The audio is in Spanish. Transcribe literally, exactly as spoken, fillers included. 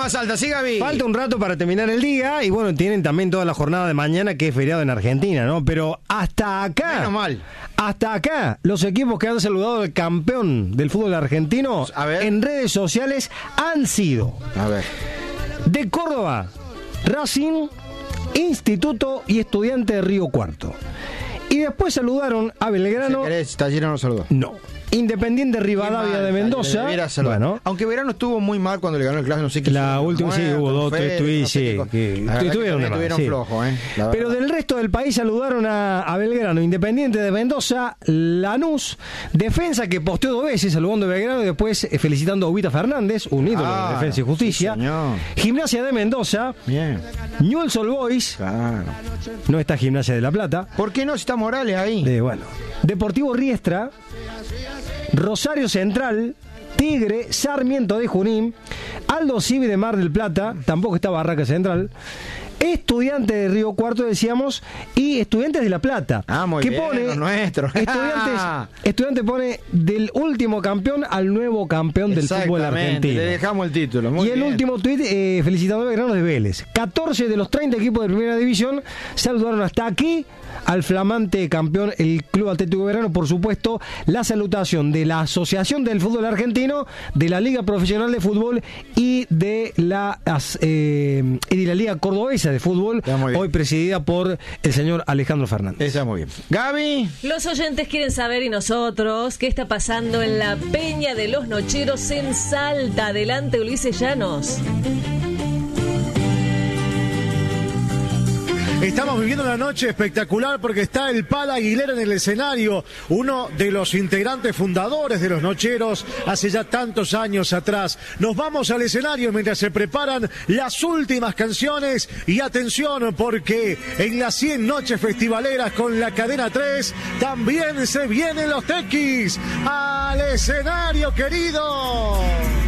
más alta, sí, Gaby. Falta un rato para terminar el día y bueno, tienen también toda la jornada de mañana que es feriado en Argentina, ¿no? Pero hasta acá, menos mal. Hasta acá, los equipos que han saludado al campeón del fútbol argentino A ver. en redes sociales han sido A ver. de Córdoba, Racing, Instituto y Estudiante de Río Cuarto. Y después saludaron a Belgrano. Si querés, Talleres no lo saludó. No. Independiente Rivadavia Mal, de Mendoza. Bueno. Aunque Verano estuvo muy mal cuando le ganó el clásico, no sé qué. La última, sí, hubo dos, tres tweets, no sé sí. qué, Que estuvieron que tuvieron sí. flojo, ¿eh? Pero del resto del país saludaron a, a Belgrano, Independiente de Mendoza, Lanús, Defensa que posteó dos veces saludando a Belgrano y después eh, felicitando a Ubita Fernández, un ídolo Ah, de Defensa y Justicia. Sí, Gimnasia de Mendoza, bien. Newell's Old Boys, Claro. no está Gimnasia de La Plata. ¿Por qué no si está Morales ahí? De, bueno, Deportivo Riestra, Rosario Central, Tigre, Sarmiento de Junín, Aldo Civi de Mar del Plata, tampoco está Barraca Central, Estudiantes de Río Cuarto, decíamos, y Estudiantes de La Plata. Ah, muy que bien, pone los nuestros. Estudiantes, Estudiantes pone del último campeón al nuevo campeón del fútbol argentino. Le dejamos el título. Muy y el bien. último tuit, eh, felicitando a Belgrano de Vélez. catorce de los treinta equipos de primera división saludaron hasta aquí al flamante campeón, el Club Atlético Belgrano. Por supuesto, la salutación de la Asociación del Fútbol Argentino, de la Liga Profesional de Fútbol y de la, eh, y de la Liga Cordobesa de Fútbol, hoy presidida por el señor Alejandro Fernández. Está muy bien. Gaby. Los oyentes quieren saber, y nosotros, qué está pasando en la Peña de los Nocheros en Salta. Adelante, Ulises Llanos. Estamos viviendo una noche espectacular porque está el Pala Aguilera en el escenario, uno de los integrantes fundadores de los Nocheros hace ya tantos años atrás. Nos vamos al escenario mientras se preparan las últimas canciones y atención porque en las cien noches festivaleras con la cadena tres también se vienen los Tequis al escenario, querido.